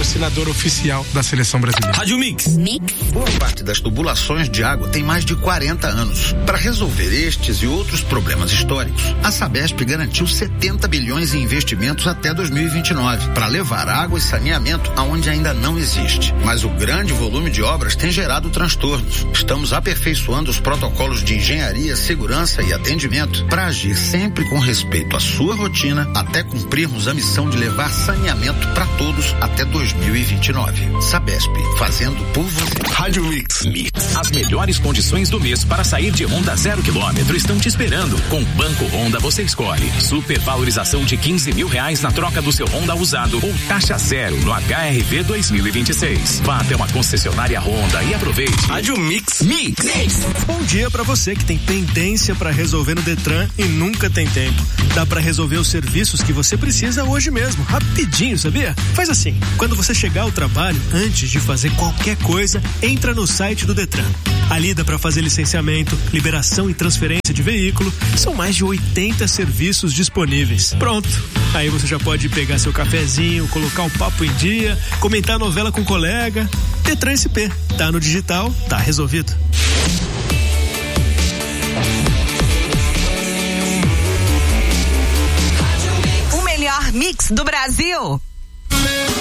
patrocinador oficial da Seleção Brasileira. Rádio Mix. Boa parte das tubulações de água tem mais de 40 anos. Para resolver estes e outros problemas históricos, a Sabesp garantiu 70 bilhões em investimentos até 2029 para levar água e saneamento aonde ainda não existe. Mas o grande volume de obras tem gerado transtornos. Estamos aperfeiçoando os protocolos de engenharia, segurança e atendimento para agir sempre com respeito à sua rotina até cumprirmos a missão de levar saneamento para todos até 2029. Sabesp, fazendo por você. Rádio Mix. As melhores condições do mês para sair de Honda 0 km estão te esperando. Com Banco Honda você escolhe supervalorização de R$15 mil na troca do seu Honda usado ou taxa zero no HRV 2026. Vá até uma concessionária Honda e aproveite. Rádio Mix. Bom dia pra você que tem pendência pra resolver no Detran e nunca tem tempo. Dá pra resolver os serviços que você precisa hoje mesmo, rapidinho, sabia? Faz assim, quando você chegar ao trabalho, antes de fazer qualquer coisa, entra no site do Detran. Ali dá pra fazer licenciamento, liberação e transferência de veículo. São mais de 80 serviços disponíveis. Pronto. Aí você já pode pegar seu cafezinho, colocar o papo em dia, comentar a novela com o colega. Detran SP. Tá no digital, tá resolvido. O melhor mix do Brasil.